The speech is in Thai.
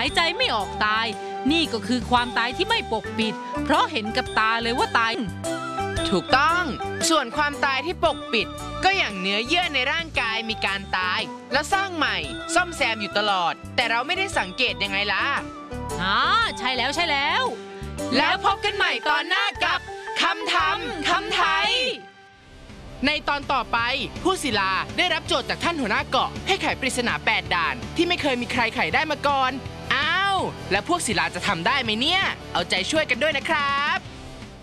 ายใจไม่ออกตายนี่ก็คือความตายที่ไม่ปกปิดเพราะเห็นกับตาเลยว่าตายถูกต้องส่วนความตายที่ปกปิดก็อย่างเนื้อเยื่อในร่างกายมีการตายแล้วสร้างใหม่ซ่อมแซมอยู่ตลอดแต่เราไม่ได้สังเกตยังไงล่ะใช่แล้วแล้วพบกันใหม่ตอนหน้ากับคำทำคำไทยในตอนต่อไปผู้ศิลาได้รับโจทย์จากท่านหัวหน้าเกาะให้ไขปริศนา8ด่านที่ไม่เคยมีใครไขได้มาก่อนอ้าวแล้วพวกศิลาจะทำได้ไหมเนี่ยเอาใจช่วยกันด้วยนะครับ